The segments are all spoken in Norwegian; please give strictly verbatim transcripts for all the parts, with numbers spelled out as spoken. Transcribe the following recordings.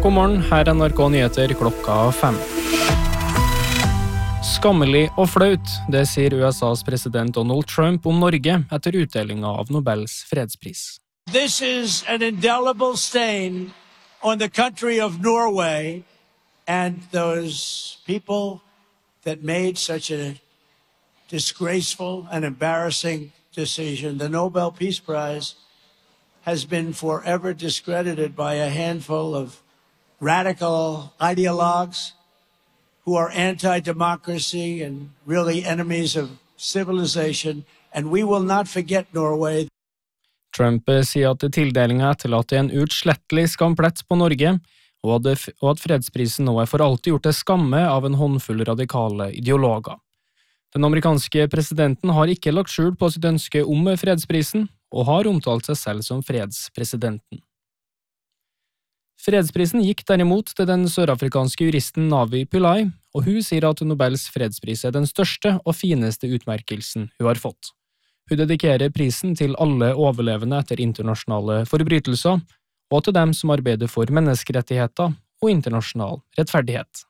God morgen, her er N R K Nyheter klokka fem. Skammelig og flaut, det sier U S A's president Donald Trump om Norge etter utdelingen av Nobels fredspris. This is an indelible stain on the country of Norway and those people that made such a disgraceful and embarrassing decision. The Nobel Peace Prize has been forever discredited by a handful of radical ideologues who are anti-democracy and really enemies of civilization, and we will not forget Norway. Trump sier at tildelingen etterlater en utslettelig skamplett på Norge, og at fredsprisen nå er for alltid gjort til skamme av en håndfull radikale ideologer. Den amerikanske presidenten har ikke lagt skjul på sitt ønske om fredsprisen, og har omtalt seg selv som fredspresidenten. Fredsprisen gikk derimot til den sørafrikanske juristen Navi Pillay, og hun sier at Nobels fredspris er den største og fineste utmerkelsen hun har fått. Hun dedikerer prisen til alle overlevende etter internasjonale forbrytelser, og til dem som arbeider for menneskerettigheter og internasjonal rettferdighet.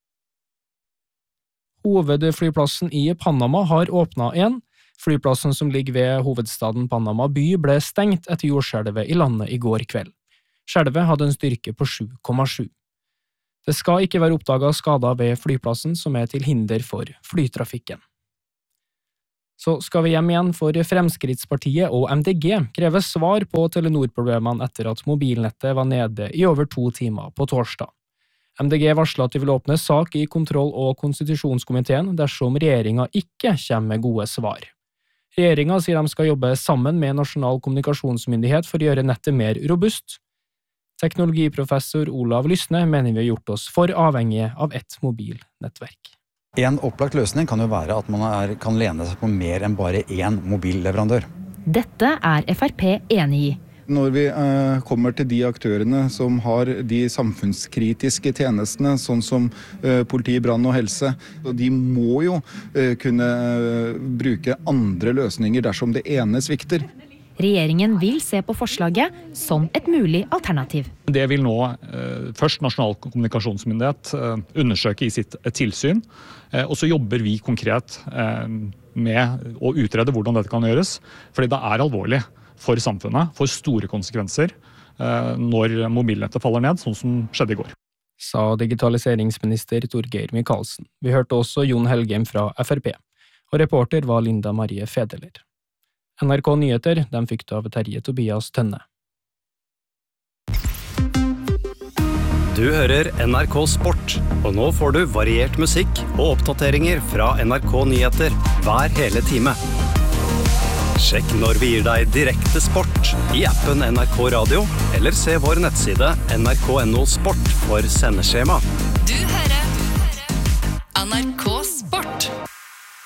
Hovedflyplassen i Panama har åpnet igjen. Flyplassen som ligger ved hovedstaden Panama by ble stengt etter jordskjelvet i landet i går kveld. Skjelvet hadde en styrke på sju komma sju. Det skal ikke være oppdaget skader ved flyplassen som er til hinder for flytrafikken. Så skal vi hjem igjen, for Fremskrittspartiet og M D G krever svar på Telenor-problemene etter at mobilnettet var nede i over to timer på torsdag. M D G varsler at de vil åpne sak i kontroll- og konstitusjonskomiteen dersom regjeringen ikke kommer med gode svar. Regjeringen sier de skal jobbe sammen med Nasjonal kommunikasjonsmyndighet for å gjøre nettet mer robust. Teknologiprofessor Olav Lysne mener vi har gjort oss for avhengige av ett mobilnettverk. En opplagt løsning kan jo være at man er, kan lene seg på mer enn bare én mobilleverandør. Dette er F R P enig i. Når vi eh, kommer til de aktørene som har de samfunnskritiske tjenestene, sånn som eh, politi, brann og helse, de må jo eh, kunne eh, bruke andre løsninger dersom det ene svikter. Regjeringen vil se på forslaget som et mulig alternativ. Det vil nå eh, først Nasjonal kommunikasjonsmyndighet eh, undersøke i sitt eh, tilsyn, eh, og så jobber vi konkret eh, med å utrede hvordan dette kan gjøres, fordi det er alvorlig for samfunnet, for store konsekvenser eh, når mobilnettet faller ned, sånn som skjedde i går. Sa digitaliseringsminister Torgeir Micaelsen. Vi hørte også Jon Helgheim fra F R P, og reporter var Linda Marie Fedeler. N R K Nyheter, de fikk det av Terje Tobias Tønne. Du hører N R K Sport, og nå får du variert musikk og oppdateringer fra N R K Nyheter hver hele time. Sjekk når vi gir deg direkte sport i appen N R K Radio, eller se vår nettside N R K punktum N O sport for sendeskjema. Du hører N R K Sport.